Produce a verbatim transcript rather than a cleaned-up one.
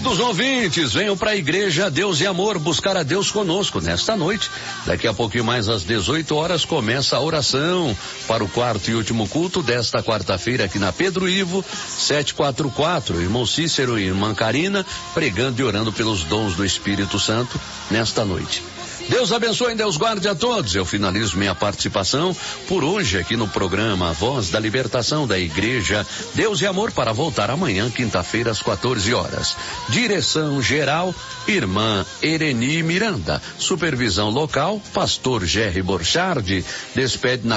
Queridos ouvintes, venham para a igreja Deus e Amor buscar a Deus conosco nesta noite. Daqui a pouquinho mais às dezoito horas começa a oração para o quarto e último culto desta quarta-feira aqui na Pedro Ivo, setecentos e quarenta e quatro. Irmão Cícero e irmã Karina pregando e orando pelos dons do Espírito Santo nesta noite. Deus abençoe e Deus guarde a todos. Eu finalizo minha participação por hoje aqui no programa Voz da Libertação da Igreja Deus e Amor, para voltar amanhã, quinta-feira, às quatorze horas. Direção geral, irmã Ereni Miranda. Supervisão local, pastor Jerry Borchardi. Despede na